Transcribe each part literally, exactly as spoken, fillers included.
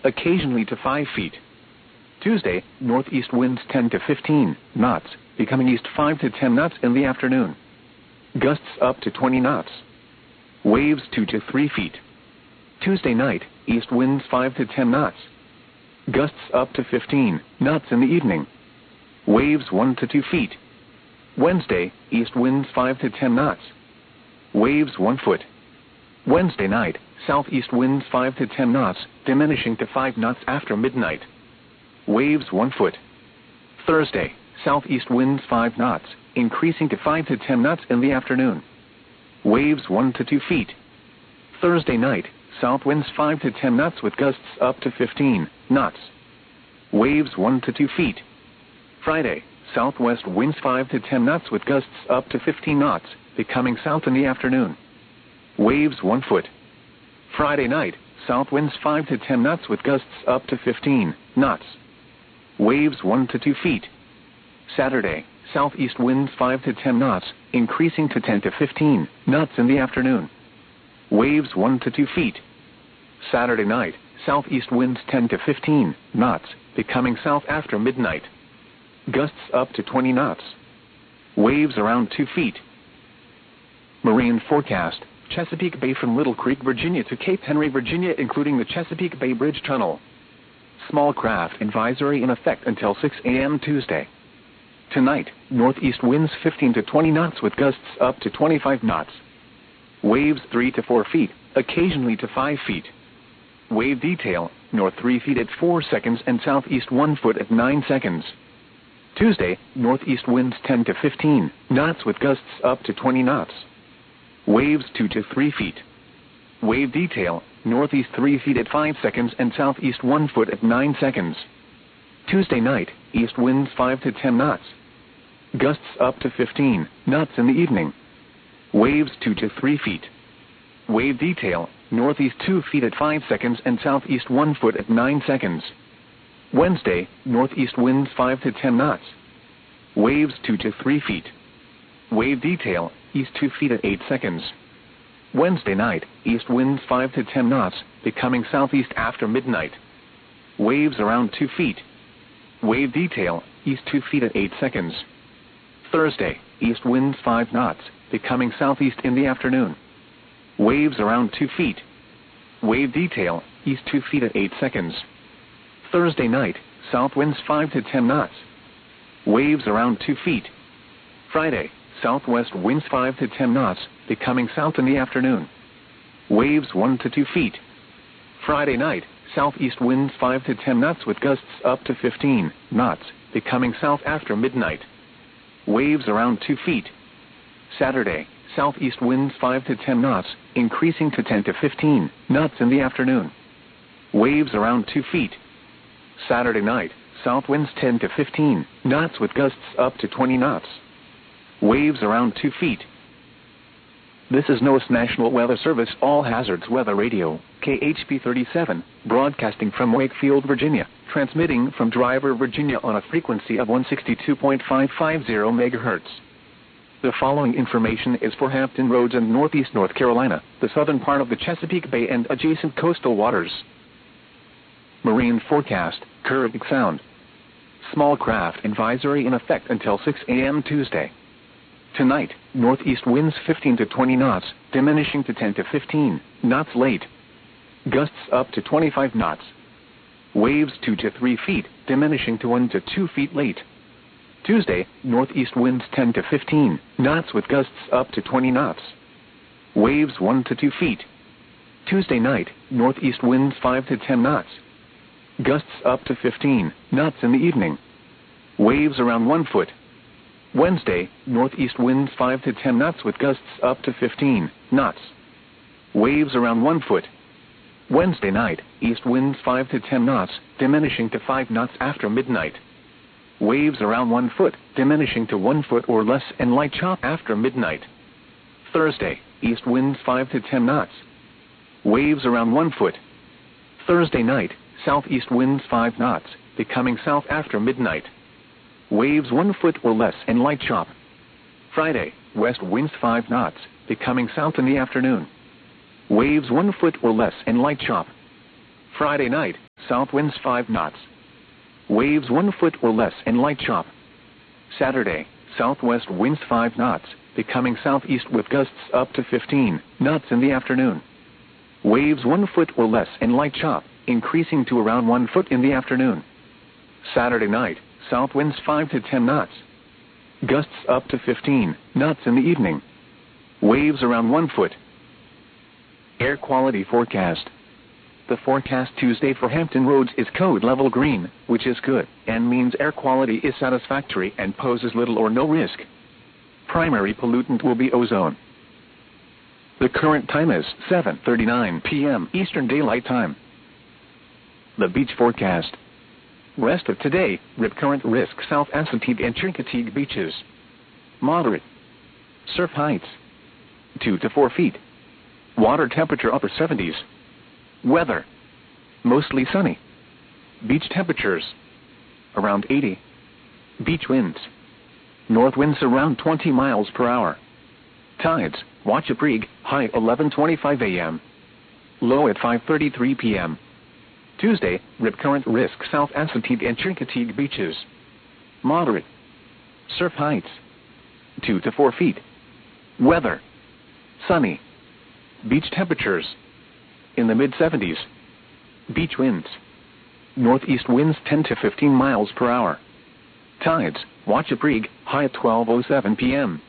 occasionally to five feet. Tuesday, northeast winds ten to fifteen knots, becoming east five to ten knots in the afternoon. Gusts up to twenty knots. Waves two to three feet. Tuesday night, east winds five to ten knots. Gusts up to fifteen knots in the evening. Waves one to two feet. Wednesday, east winds five to ten knots. Waves one foot. Wednesday night, southeast winds five to ten knots, diminishing to five knots after midnight. Waves one foot. Thursday, southeast winds five knots, increasing to five to ten knots in the afternoon. Waves one to two feet. Thursday night, south winds five to ten knots with gusts up to fifteen knots. Waves one to two feet. Friday, southwest winds five to ten knots with gusts up to fifteen knots, becoming south in the afternoon. Waves one foot. Friday night, south winds five to ten knots with gusts up to fifteen knots. Waves one to two feet. Saturday, southeast winds five to ten knots, increasing to ten to fifteen knots in the afternoon. Waves one to two feet. Saturday night, southeast winds ten to fifteen knots, becoming south after midnight. Gusts up to twenty knots. Waves around two feet. Marine forecast: Chesapeake Bay from Little Creek, Virginia to Cape Henry, Virginia, including the Chesapeake Bay Bridge Tunnel. Small craft advisory in effect until six a m Tuesday. Tonight, northeast winds fifteen to twenty knots with gusts up to twenty-five knots. Waves three to four feet, occasionally to five feet. Wave detail: north three feet at four seconds and southeast one foot at nine seconds. Tuesday, northeast winds ten to fifteen knots with gusts up to twenty knots. Waves two to three feet. Wave detail: northeast three feet at five seconds and southeast one foot at nine seconds. Tuesday night, east winds five to ten knots. Gusts up to fifteen knots in the evening. Waves two to three feet. Wave detail: northeast two feet at five seconds and southeast one foot at nine seconds. Wednesday, northeast winds five to ten knots. Waves two to three feet. Wave detail: east two feet at eight seconds. Wednesday night, east winds five to ten knots, becoming southeast after midnight. Waves around two feet. Wave detail: east two feet at eight seconds. Thursday, east winds five knots, becoming southeast in the afternoon. Waves around two feet. Wave detail: east two feet at eight seconds. Thursday night, south winds five to ten knots. Waves around two feet. Friday, southwest winds five to ten knots, becoming south in the afternoon. Waves one to two feet. Friday night, southeast winds five to ten knots with gusts up to fifteen knots, becoming south after midnight. Waves around two feet. Saturday, southeast winds five to ten knots, increasing to ten to fifteen knots in the afternoon. Waves around two feet. Saturday night, south winds ten to fifteen knots with gusts up to twenty knots. Waves around two feet. This is NOAA National Weather Service All Hazards Weather Radio, K H P thirty-seven, broadcasting from Wakefield, Virginia, transmitting from Driver, Virginia on a frequency of one sixty-two point five five zero megahertz. The following information is for Hampton Roads and Northeast North Carolina, the southern part of the Chesapeake Bay and adjacent coastal waters. Marine forecast: Kerbig Sound. Small craft advisory in effect until six a m Tuesday. Tonight, northeast winds fifteen to twenty knots, diminishing to ten to fifteen knots late. Gusts up to twenty-five knots. Waves two to three feet, diminishing to one to two feet late. Tuesday, northeast winds ten to fifteen knots with gusts up to twenty knots. Waves one to two feet. Tuesday night, northeast winds five to ten knots. Gusts up to fifteen knots in the evening. Waves around one foot. Wednesday, northeast winds five to ten knots with gusts up to fifteen knots. Waves around one foot. Wednesday night, east winds five to ten knots, diminishing to five knots after midnight. Waves around one foot, diminishing to one foot or less and light chop after midnight. Thursday, east winds five to ten knots. Waves around one foot. Thursday night, southeast winds five knots, becoming south after midnight. Waves one foot or less and light chop. Friday, west winds five knots, becoming south in the afternoon. Waves one foot or less and light chop. Friday night, south winds five knots. Waves one foot or less and light chop. Saturday, southwest winds five knots, becoming southeast with gusts up to fifteen knots in the afternoon. Waves one foot or less and light chop, increasing to around one foot in the afternoon. Saturday night, south winds five to ten knots. Gusts up to fifteen knots in the evening. Waves around one foot. Air quality forecast. The forecast Tuesday for Hampton Roads is code level green, which is good, and means air quality is satisfactory and poses little or no risk. Primary pollutant will be ozone. The current time is seven thirty-nine p m Eastern Daylight Time. The beach forecast. Rest of today, rip current risk South Assateague and Chincoteague beaches. Moderate. Surf heights two to four feet. Water temperature upper seventies. Weather. Mostly sunny. Beach temperatures. Around eighty. Beach winds. North winds around twenty miles per hour. Tides, Wachapreague, high eleven twenty-five a m Low at five thirty-three p m Tuesday, rip current risk South Assateague and Chincoteague beaches. Moderate. Surf heights two to four feet. Weather. Sunny. Beach temperatures. In the mid seventies. Beach winds. Northeast winds ten to fifteen miles per hour. Tides, Wachapreague, high at twelve oh seven p m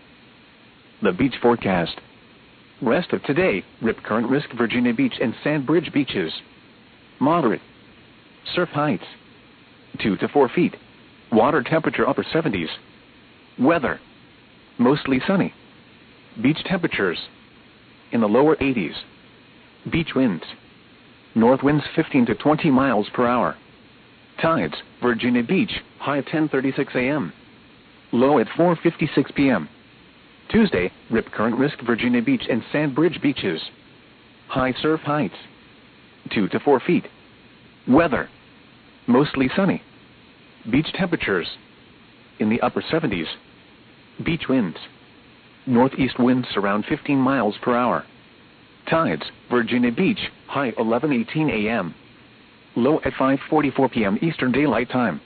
The beach forecast. Rest of today, rip current risk Virginia Beach and Sandbridge beaches. Moderate. Surf heights two to four feet. Water temperature upper seventies. Weather. Mostly sunny. Beach temperatures. In the lower eighties. Beach winds. North winds fifteen to twenty miles per hour. Tides, Virginia Beach, high at ten thirty-six a m Low at four fifty-six p m Tuesday, rip current risk Virginia Beach and Sandbridge beaches. High surf heights two to four feet. Weather. Mostly sunny. Beach temperatures. In the upper seventies. Beach winds. Northeast winds around fifteen miles per hour. Tides, Virginia Beach, high eleven eighteen a m Low at five forty-four p m Eastern Daylight Time.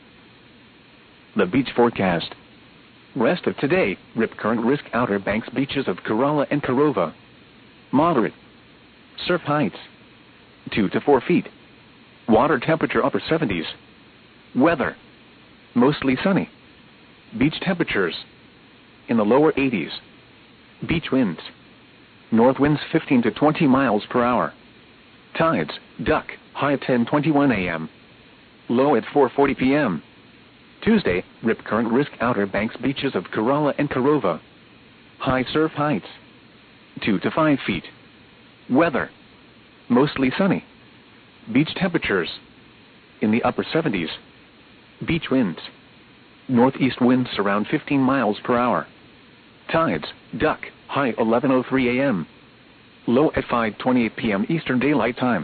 The beach forecast. Rest of today, rip current risk Outer Banks beaches of Corolla and Corova. Moderate. Surf heights two to four feet. Water temperature upper seventies. Weather. Mostly sunny. Beach temperatures. In the lower eighties. Beach winds. North winds fifteen to twenty miles per hour. Tides, Duck, high at ten twenty-one a m Low at four forty p m Tuesday, rip current risk Outer Banks beaches of Corolla and Corova. High surf heights two to five feet. Weather. Mostly sunny. Beach temperatures. In the upper seventies. Beach winds. Northeast winds around fifteen miles per hour. Tides, Duck, high eleven oh three a m Low at five twenty-eight p m Eastern Daylight Time.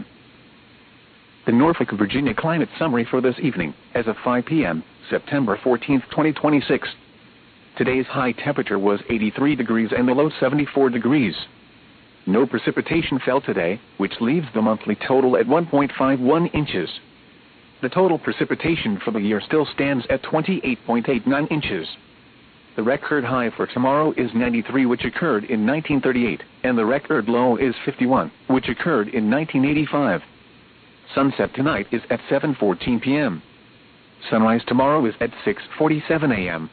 The Norfolk, Virginia climate summary for this evening, as of five p m, September fourteenth, twenty twenty-six. Today's high temperature was eighty-three degrees and the low seventy-four degrees. No precipitation fell today, which leaves the monthly total at one point five one inches. The total precipitation for the year still stands at twenty-eight point eight nine inches. The record high for tomorrow is ninety-three, which occurred in nineteen thirty-eight, and the record low is fifty-one, which occurred in nineteen eighty-five. Sunset tonight is at seven fourteen p m Sunrise tomorrow is at six forty-seven a m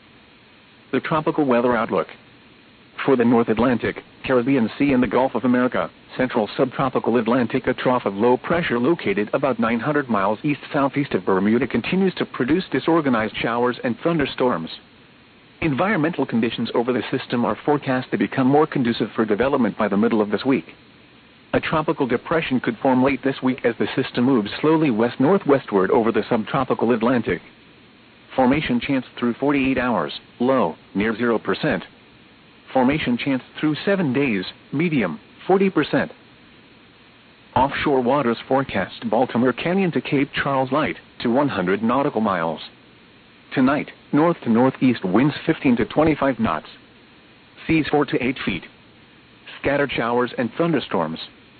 The tropical weather outlook. For the North Atlantic, Caribbean Sea and the Gulf of America, Central Subtropical Atlantic, a trough of low pressure located about nine hundred miles east-southeast of Bermuda continues to produce disorganized showers and thunderstorms. Environmental conditions over the system are forecast to become more conducive for development by the middle of this week. A tropical depression could form late this week as the system moves slowly west-northwestward over the subtropical Atlantic. Formation chance through forty-eight hours, low, near zero percent. Formation chance through seven days, medium, forty percent. Offshore waters forecast Baltimore Canyon to Cape Charles light, to one hundred nautical miles. Tonight, north to northeast winds fifteen to twenty-five knots. Seas four to eight feet. Scattered showers and thunderstorms.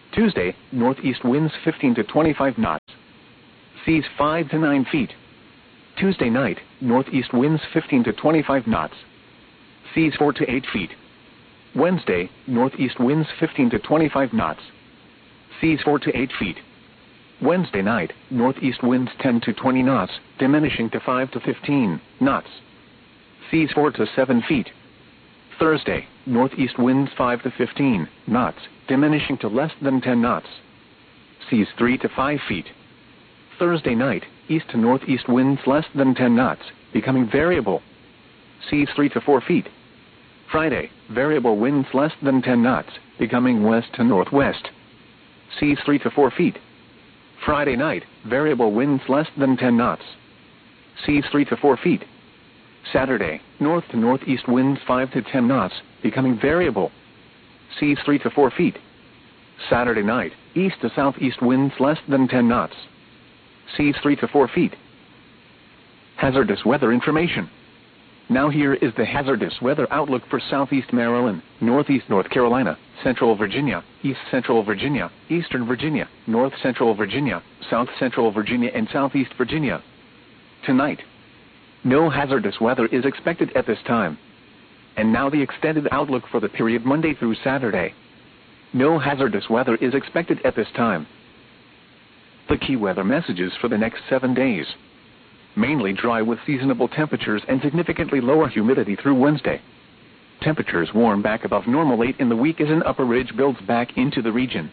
Tuesday, northeast winds fifteen to twenty-five knots. Seas five to nine feet. Tuesday night, northeast winds fifteen to twenty-five knots. Seas four to eight feet. Wednesday, northeast winds fifteen to twenty-five knots. Seas four to eight feet. Wednesday night, northeast winds ten to twenty knots, diminishing to five to fifteen knots. Seas four to seven feet. Thursday, northeast winds five to fifteen knots, diminishing to less than ten knots. Seas three to five feet. Thursday night, east to northeast winds less than ten knots, becoming variable. Seas three to four feet. Friday, variable winds less than ten knots, becoming west to northwest. Seas three to four feet. Friday night, variable winds less than ten knots. Seas three to four feet. Saturday, north to northeast winds five to ten knots, becoming variable. Seas three to four feet. Saturday night, east to southeast winds less than ten knots. Seas three to four feet. Hazardous weather information. Now here is the hazardous weather outlook for southeast Maryland, northeast North Carolina, central Virginia, east central Virginia, eastern Virginia, north central Virginia, south central Virginia and southeast Virginia. Tonight, no hazardous weather is expected at this time. And now the extended outlook for the period Monday through Saturday. No hazardous weather is expected at this time. The key weather messages for the next seven days. Mainly dry with seasonable temperatures and significantly lower humidity through Wednesday. Temperatures warm back above normal late in the week as an upper ridge builds back into the region.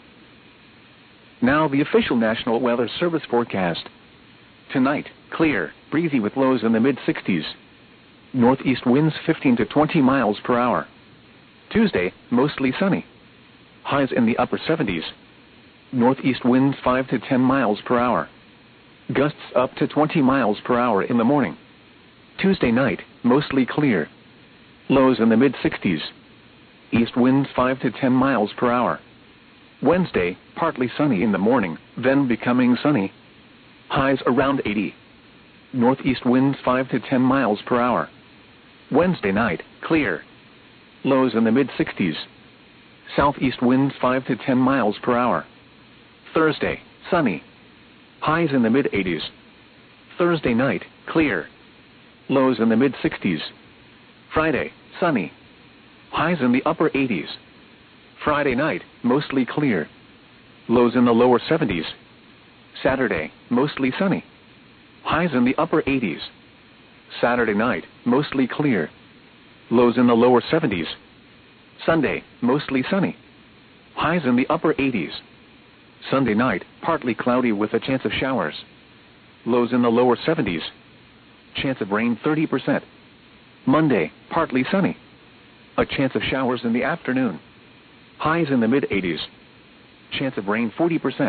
Now the official National Weather Service forecast. Tonight, clear, breezy with lows in the mid sixties. Northeast winds fifteen to twenty miles per hour. Tuesday, mostly sunny. Highs in the upper seventies. Northeast winds five to ten miles per hour. Gusts up to twenty miles per hour in the morning. Tuesday night, mostly clear. Lows in the mid sixties. East winds five to ten miles per hour. Wednesday, partly sunny in the morning, then becoming sunny. Highs around eighty. Northeast winds five to ten miles per hour. Wednesday night, clear. Lows in the mid sixties. Southeast winds five to ten miles per hour. Thursday, sunny. Highs in the mid eighties. Thursday night, clear. Lows in the mid sixties. Friday, sunny. Highs in the upper eighties. Friday night, mostly clear. Lows in the lower seventies. Saturday, mostly sunny. Highs in the upper eighties. Saturday night, mostly clear. Lows in the lower seventies. Sunday, mostly sunny. Highs in the upper eighties. Sunday night, partly cloudy with a chance of showers. Lows in the lower seventies. Chance of rain thirty percent. Monday, partly sunny. A chance of showers in the afternoon. Highs in the mid eighties. Chance of rain forty percent.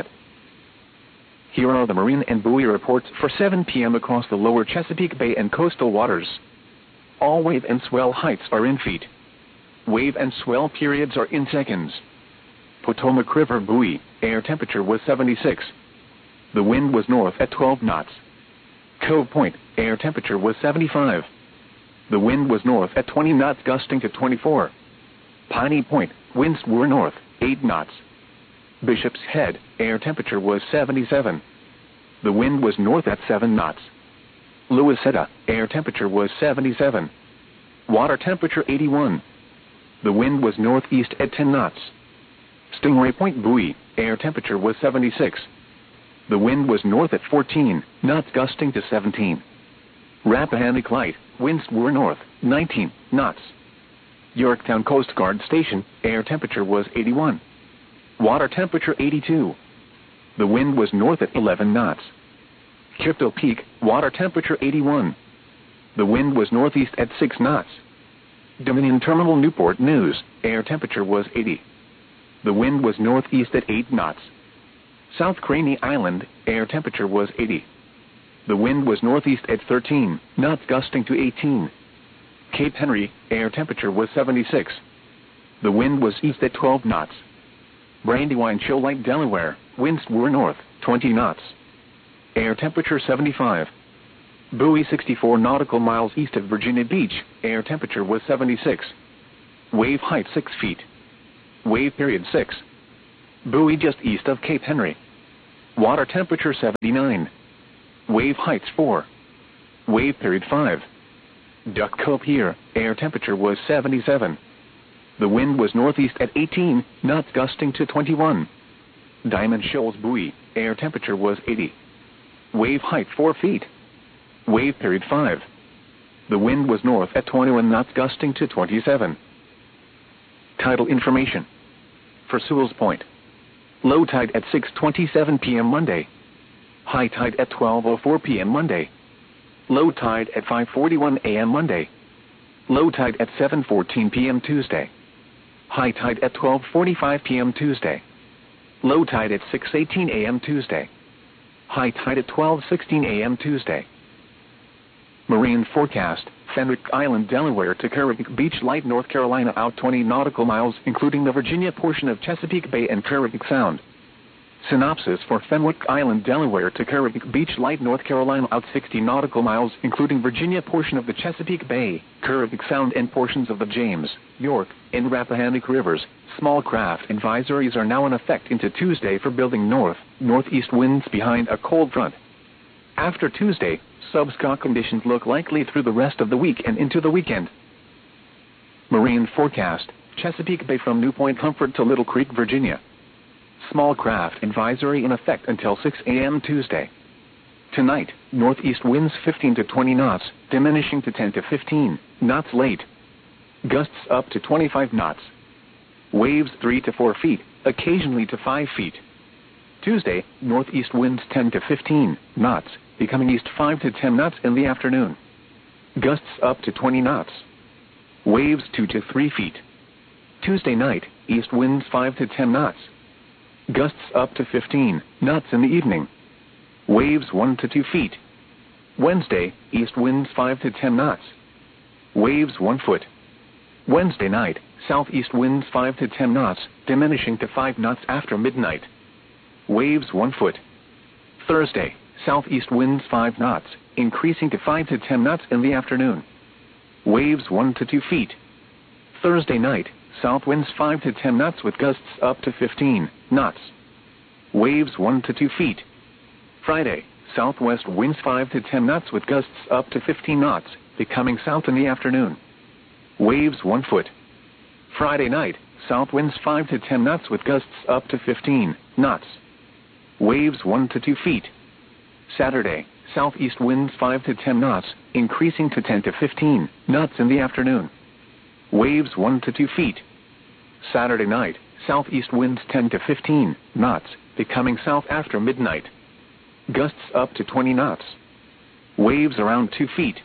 Here are the marine and buoy reports for seven p m across the lower Chesapeake Bay and coastal waters. All wave and swell heights are in feet. Wave and swell periods are in seconds. Potomac River buoy, air temperature was seventy-six. The wind was north at twelve knots. Cove Point, air temperature was seventy-five. The wind was north at twenty knots gusting to twenty-four. Piney Point, winds were north, eight knots. Bishop's Head, air temperature was seventy-seven. The wind was north at seven knots. Louisetta, air temperature was seventy-seven. Water temperature eighty-one. The wind was northeast at ten knots. Stingray Point buoy, air temperature was seventy-six. The wind was north at fourteen, knots gusting to seventeen. Rappahannock Light, winds were north, nineteen knots. Yorktown Coast Guard Station, air temperature was eighty-one. Water temperature eighty-two. The wind was north at eleven knots. Chippewa Peak, water temperature eighty-one. The wind was northeast at six knots. Dominion Terminal Newport News, air temperature was eighty. The wind was northeast at eight knots. South Craney Island, air temperature was eighty. The wind was northeast at thirteen, knots gusting to eighteen. Cape Henry, air temperature was seventy-six. The wind was east at twelve knots. Brandywine Shoal Lake, Delaware, winds were north, twenty knots. Air temperature seventy-five. Bowie sixty-four nautical miles east of Virginia Beach, air temperature was seventy-six. Wave height six feet. Wave period six. Buoy just east of Cape Henry. Water temperature seventy-nine. Wave heights four. Wave period five. Duck Cove Pier, air temperature was seventy-seven. The wind was northeast at eighteen knots, gusting to twenty-one. Diamond Shoals Buoy, air temperature was eighty. Wave height four feet. Wave period five. The wind was north at twenty-one knots, gusting to twenty-seven. Tidal information. For Sewell's Point. Low tide at six twenty-seven p m Monday. High tide at twelve oh four p m Monday. Low tide at five forty-one a m Monday. Low tide at seven fourteen p m Tuesday. High tide at twelve forty-five p m Tuesday. Low tide at six eighteen a m Tuesday. High tide at twelve sixteen a m Tuesday. Marine forecast: Fenwick Island, Delaware to Caribbean Beach, Light, North Carolina, out twenty nautical miles, including the Virginia portion of Chesapeake Bay and Caribbean Sound. Synopsis for Fenwick Island, Delaware to Caribbean Beach, Light, North Carolina, out sixty nautical miles, including Virginia portion of the Chesapeake Bay, Caribbean Sound, and portions of the James, York, and Rappahannock rivers. Small craft advisories are now in effect into Tuesday for building north, northeast winds behind a cold front. After Tuesday, subscale conditions look likely through the rest of the week and into the weekend. Marine forecast: Chesapeake Bay from New Point Comfort to Little Creek, Virginia. Small craft advisory in effect until six a m Tuesday. Tonight, northeast winds fifteen to twenty knots, diminishing to ten to fifteen knots late. Gusts up to twenty-five knots. Waves three to four feet, occasionally to five feet. Tuesday, northeast winds ten to fifteen knots, becoming east five to ten knots in the afternoon. Gusts up to twenty knots. Waves two to three feet. Tuesday night, east winds five to ten knots. Gusts up to fifteen knots in the evening. Waves one to two feet. Wednesday, east winds five to ten knots. Waves one foot. Wednesday night, southeast winds five to ten knots, diminishing to five knots after midnight. Waves one foot. Thursday, southeast winds five knots, increasing to five to ten knots in the afternoon. Waves one to two feet. Thursday night, south winds five to ten knots with gusts up to fifteen knots. Waves one to two feet. Friday, southwest winds five to ten knots with gusts up to fifteen knots, becoming south in the afternoon. Waves one foot. Friday night, south winds five to ten knots with gusts up to fifteen knots. Waves one to two feet. Saturday, southeast winds five to ten knots, increasing to ten to fifteen knots in the afternoon. Waves one to two feet. Saturday night, southeast winds ten to fifteen knots, becoming south after midnight. Gusts up to twenty knots. Waves around two feet.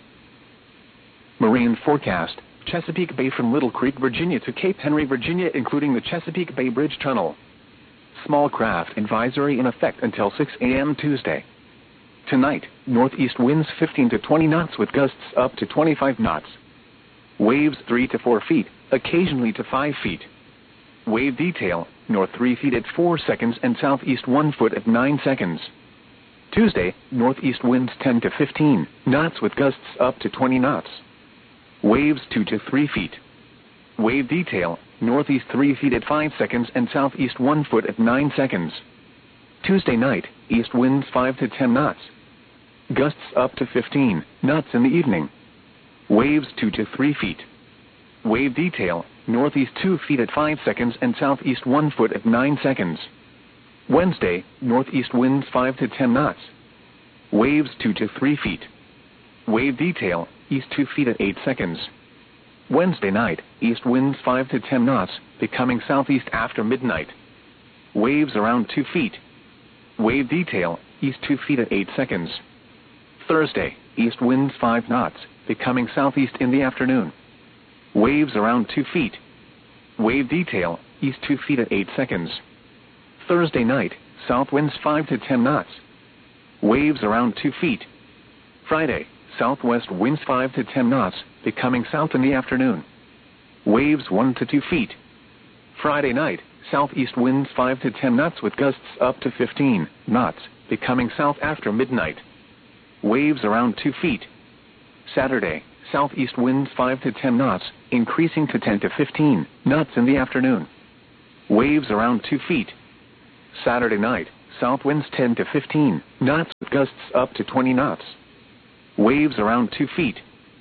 Marine forecast: Chesapeake Bay from Little Creek, Virginia to Cape Henry, Virginia, including the Chesapeake Bay Bridge Tunnel. Small craft advisory in effect until six a m Tuesday. Tonight, northeast winds fifteen to twenty knots with gusts up to twenty-five knots. Waves three to four feet, occasionally to five feet. Wave detail: north three feet at four seconds and southeast one foot at nine seconds. Tuesday, northeast winds ten to fifteen knots with gusts up to twenty knots. Waves two to three feet. Wave detail: northeast three feet at five seconds and southeast one foot at nine seconds. Tuesday night, east winds five to ten knots. Gusts up to fifteen knots in the evening. Waves two to three feet. Wave detail: northeast two feet at five seconds and southeast one foot at nine seconds. Wednesday, northeast winds five to ten knots. Waves two to three feet. Wave detail: east two feet at eight seconds. Wednesday night, east winds five to ten knots, becoming southeast after midnight. Waves around two feet. Wave detail: east two feet at eight seconds. Thursday, east winds five knots, becoming southeast in the afternoon. Waves around two feet. Wave detail: east two feet at eight seconds. Thursday night, south winds five to ten knots. Waves around two feet. Friday, southwest winds five to ten knots, becoming south in the afternoon. Waves one to two feet. Friday night, southeast winds five to ten knots with gusts up to fifteen knots, becoming south after midnight. Waves around two feet. Saturday, southeast winds five to ten knots, increasing to ten to fifteen knots in the afternoon. Waves around two feet. Saturday night, south winds ten to fifteen knots with gusts up to twenty knots. Waves around two feet.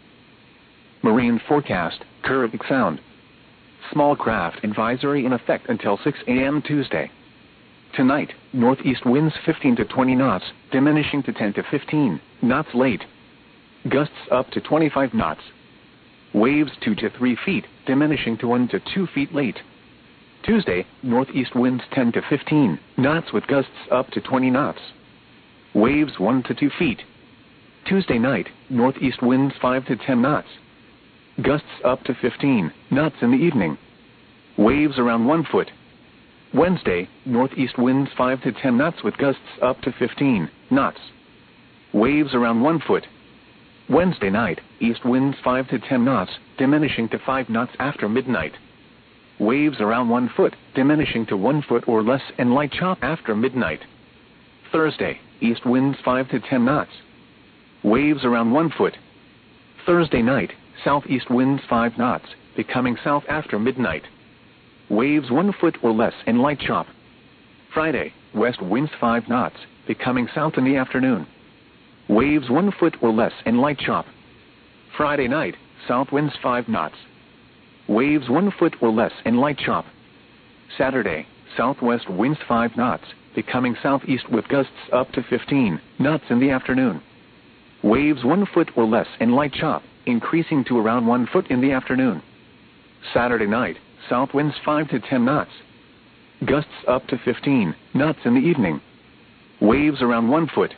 Marine forecast, Caribbean Sound. Small craft advisory in effect until six a m Tuesday. Tonight, northeast winds fifteen to twenty knots, diminishing to ten to fifteen knots late. Gusts up to twenty-five knots. Waves two to three feet, diminishing to one to two feet late. Tuesday, northeast winds ten to fifteen knots with gusts up to twenty knots. Waves one to two feet. Tuesday night, northeast winds five to ten knots. Gusts up to fifteen knots in the evening. Waves around one foot. Wednesday, northeast winds five to ten knots with gusts up to fifteen knots. Waves around one foot. Wednesday night, east winds five to ten knots, diminishing to five knots after midnight. Waves around one foot, diminishing to one foot or less and light chop after midnight. Thursday, east winds five to ten knots. Waves around one foot. Thursday night, southeast winds five knots, becoming south after midnight. Waves one foot or less and light chop. Friday, west winds five knots, becoming south in the afternoon. Waves one foot or less and light chop. Friday night, south winds five knots. Waves one foot or less and light chop. Saturday, southwest winds five knots, becoming southeast with gusts up to fifteen knots in the afternoon. Waves one foot or less and light chop, increasing to around one foot in the afternoon. Saturday night, south winds five to ten knots. Gusts up to fifteen knots in the evening. Waves around one foot.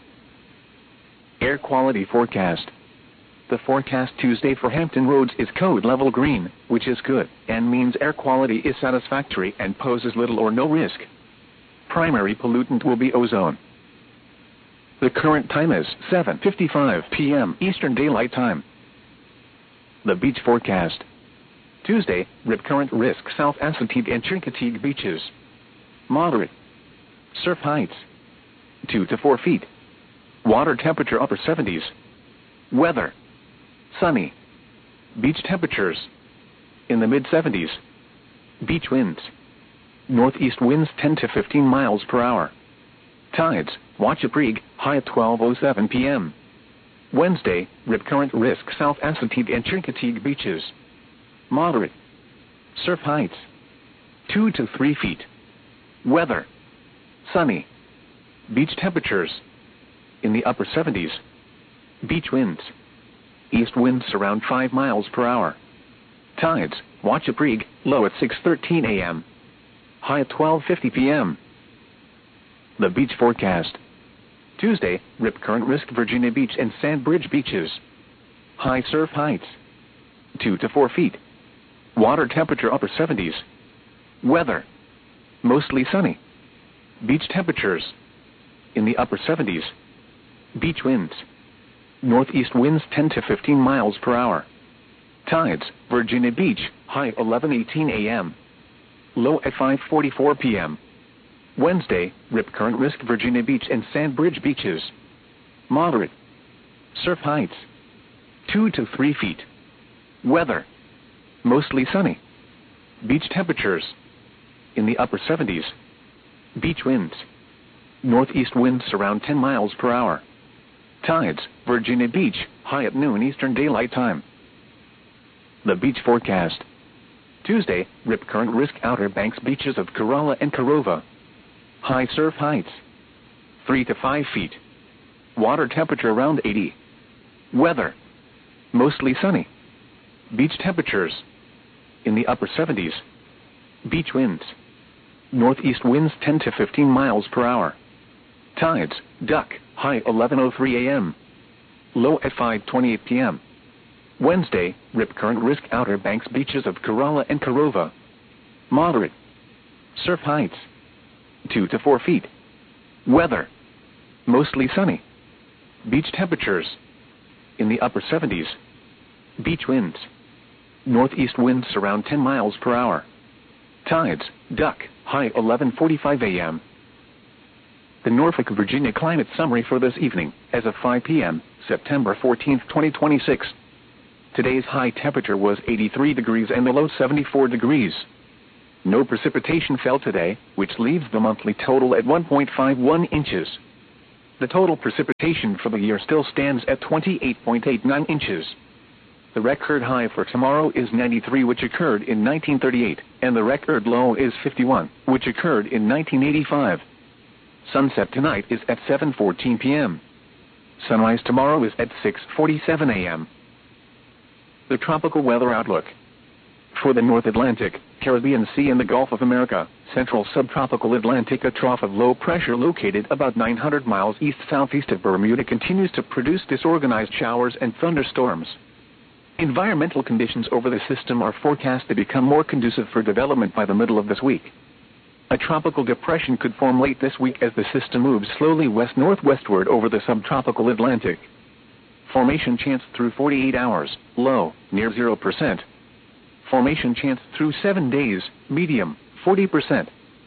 Air quality forecast. The forecast Tuesday for Hampton Roads is code level green, which is good, and means air quality is satisfactory and poses little or no risk. Primary pollutant will be ozone. The current time is seven fifty-five p m Eastern Daylight Time. The beach forecast. Tuesday, rip current risk South Assateague and Chincoteague beaches. Moderate. Surf heights two to four feet. Water temperature upper seventies. Weather. Sunny. Beach temperatures in the mid seventies. Beach winds. Northeast winds ten to fifteen miles per hour. Tides, Wachapreague, high at twelve oh seven p m Wednesday, rip current risk South Assateague and Chincoteague beaches. Moderate. Surf heights two to three feet. Weather. Sunny. Beach temperatures in the upper seventies. Beach winds. East winds around five miles per hour. Tides, Wachapreague, low at six thirteen a m High at twelve fifty p m The beach forecast. Tuesday, rip current risk Virginia Beach and Sandbridge beaches. High surf heights two to four feet. Water temperature upper seventies. Weather. Mostly sunny. Beach temperatures in the upper seventies. Beach winds. Northeast winds ten to fifteen miles per hour. Tides, Virginia Beach, high at eleven eighteen a m Low at five forty-four p m Wednesday, rip current risk Virginia Beach and Sandbridge beaches. Moderate. Surf heights two to three feet. Weather. Mostly sunny. Beach temperatures in the upper seventies. Beach winds. Northeast winds around ten miles per hour. Tides, Virginia Beach, high at noon Eastern Daylight Time. The beach forecast. Tuesday, rip current risk Outer Banks beaches of Corolla and Corova. High surf heights three to five feet. Water temperature around eighty. Weather. Mostly sunny. Beach temperatures in the upper seventies. Beach winds. Northeast winds ten to fifteen miles per hour. Tides, Duck, high eleven oh three a m Low at five twenty-eight p m Wednesday, rip current risk Outer Banks beaches of Corolla and Corova. Moderate. Surf heights two to four feet. Weather. Mostly sunny. Beach temperatures in the upper seventies. Beach winds. Northeast winds around ten miles per hour. Tides, Duck, high eleven forty-five a m The Norfolk, Virginia climate summary for this evening, as of five p m, September fourteenth, twenty twenty-six. Today's high temperature was eighty-three degrees and the low seventy-four degrees. No precipitation fell today, which leaves the monthly total at one point five one inches. The total precipitation for the year still stands at twenty-eight point eight nine inches. The record high for tomorrow is ninety-three, which occurred in nineteen thirty-eight, and the record low is fifty-one, which occurred in nineteen eighty-five. Sunset tonight is at seven fourteen p m Sunrise tomorrow is at six forty-seven a m The tropical weather outlook. For the North Atlantic, Caribbean Sea and the Gulf of America, central subtropical Atlantic, a trough of low pressure located about nine hundred miles east-southeast of Bermuda continues to produce disorganized showers and thunderstorms. Environmental conditions over the system are forecast to become more conducive for development by the middle of this week. A tropical depression could form late this week as the system moves slowly west-northwestward over the subtropical Atlantic. Formation chance through forty-eight hours, low, near zero percent. Formation chance through seven days, medium, forty percent.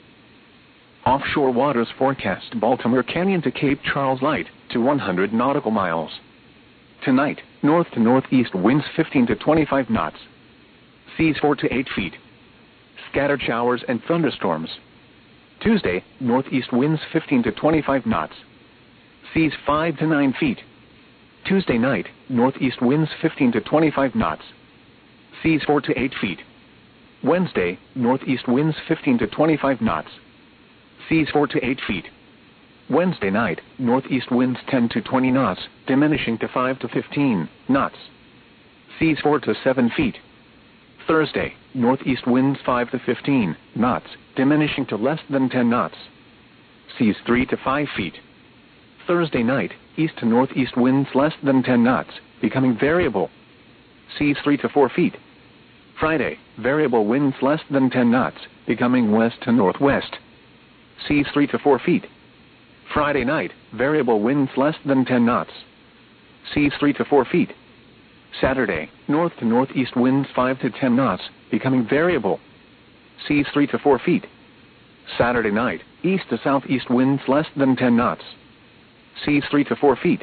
Offshore waters forecast Baltimore Canyon to Cape Charles light, to one hundred nautical miles. Tonight, north to northeast winds fifteen to twenty-five knots. Seas four to eight feet. Scattered showers and thunderstorms. Tuesday, northeast winds fifteen to twenty-five knots. Seas five to nine feet. Tuesday night, northeast winds fifteen to twenty-five knots. Seas four to eight feet. Wednesday, northeast winds fifteen to twenty-five knots. Seas four to eight feet. Wednesday night, northeast winds ten to twenty knots, diminishing to five to fifteen knots. Seas four to seven feet. Thursday, northeast winds five to fifteen knots, diminishing to less than ten knots. Seas three to five feet. Thursday night, east to northeast winds less than ten knots, becoming variable. Seas three to four feet. Friday, variable winds less than ten knots, becoming west to northwest. Seas three to four feet. Friday night, variable winds less than ten knots. Seas three to four feet. Saturday, north to northeast winds five to ten knots, becoming variable. Seas three to four feet. Saturday night, east to southeast winds less than ten knots. Seas three to four feet.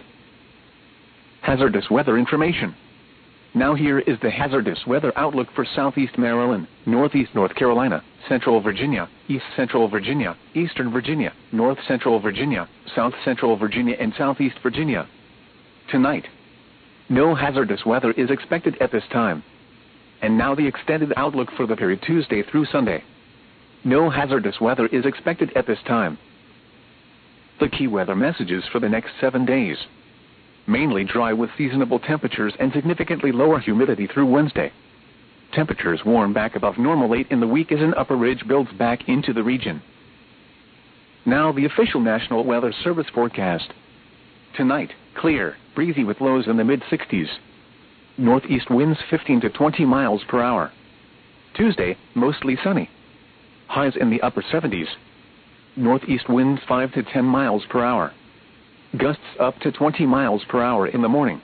Hazardous weather information. Now here is the hazardous weather outlook for southeast Maryland, northeast North Carolina, central Virginia, east central Virginia, eastern Virginia, north central Virginia, south central Virginia, and southeast Virginia. Tonight, no hazardous weather is expected at this time. And now the extended outlook for the period Tuesday through Sunday. No hazardous weather is expected at this time. The key weather messages for the next seven days. Mainly dry with seasonable temperatures and significantly lower humidity through Wednesday. Temperatures warm back above normal late in the week as an upper ridge builds back into the region. Now the official National Weather Service forecast. Tonight, clear, breezy with lows in the mid sixties. Northeast winds fifteen to twenty miles per hour. Tuesday, mostly sunny. Highs in the upper seventies. Northeast winds five to ten miles per hour. Gusts up to twenty miles per hour in the morning.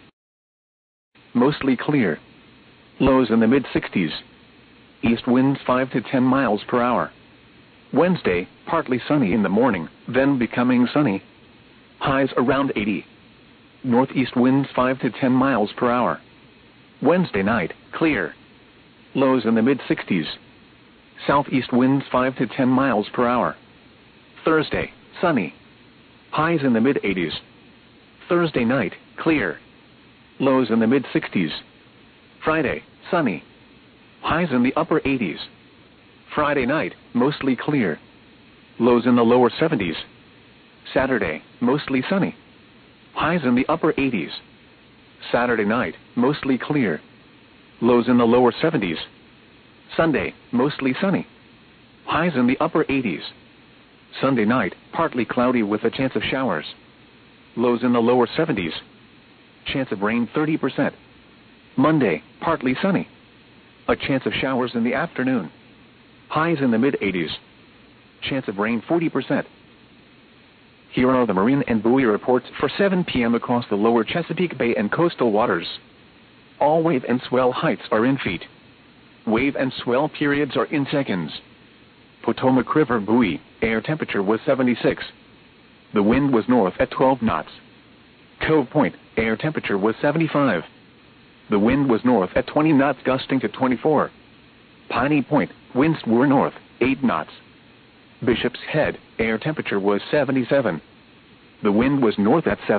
Mostly clear. Lows in the mid sixties. East winds five to ten miles per hour. Wednesday, partly sunny in the morning, then becoming sunny. Highs around eighty. Northeast winds five to ten miles per hour. Wednesday night, clear. Lows in the mid sixties. Southeast winds five to ten miles per hour. Thursday, sunny. Highs in the mid eighties. Thursday night, clear. Lows in the mid sixties. Friday, sunny. Highs in the upper eighties. Friday night, mostly clear. Lows in the lower seventies. Saturday, mostly sunny. Highs in the upper eighties. Saturday night, mostly clear. Lows in the lower seventies. Sunday, mostly sunny. Highs in the upper eighties. Sunday night, partly cloudy with a chance of showers. Lows in the lower seventies. Chance of rain thirty percent. Monday, partly sunny. A chance of showers in the afternoon. Highs in the mid eighties. Chance of rain forty percent. Here are the marine and buoy reports for seven p m across the lower Chesapeake Bay and coastal waters. All wave and swell heights are in feet. Wave and swell periods are in seconds. Potomac River buoy, air temperature was seventy-six. The wind was north at twelve knots. Cove Point, air temperature was seventy-five. The wind was north at twenty knots, gusting to twenty-four. Piney Point, winds were north, eight knots. Bishop's Head, air temperature was seventy-seven. The wind was north at seven.